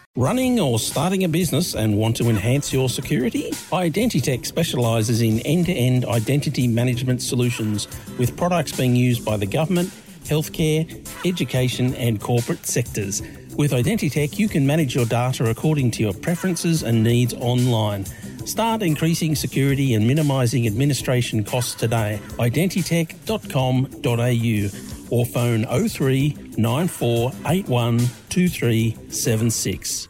Running or starting a business and want to enhance your security? Identitech specialises in end-to-end identity management solutions with products being used by the government, healthcare, education and corporate sectors. With Identitech, you can manage your data according to your preferences and needs online. Start increasing security and minimising administration costs today. Identitech.com.au or phone 03 9481 2376.